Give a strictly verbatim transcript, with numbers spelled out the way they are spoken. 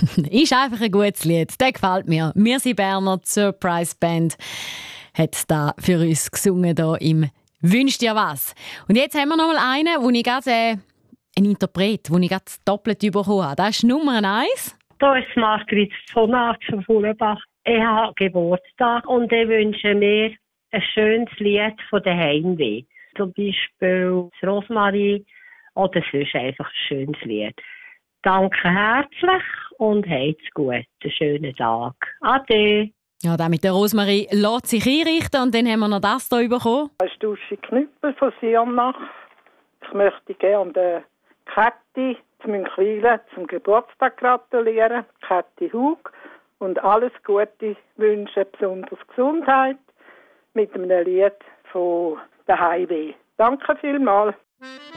Ist einfach ein gutes Lied. Der gefällt mir. Wir sind Berner, die Surprise Band hat da für uns gesungen hier im «Wünsch dir was». Und jetzt haben wir noch mal einen, wo ich gerade äh, einen Interpret, wo ich gerade doppelt bekommen habe. Das ist Nummer eins. Da ist Margrit von Arzt von Fullenbach. Ich habe Geburtstag und ich wünsche mir ein schönes Lied von der Heimweh. Zum Beispiel das Rosmarie oder sonst einfach ein schönes Lied. Danke herzlich und habt's gut. Einen schönen Tag. Ade. Ja, der mit der Rosmarie lässt sich einrichten und dann haben wir noch das hier bekommen. Das ist Dusche Knüppel von Siernach. Ich möchte gerne der Käthi zu Münchwilen zum Geburtstag gratulieren. Käthi Hug. Und alles Gute wünschen, besonders Gesundheit, mit einem Lied von der Heimweh. Danke vielmals.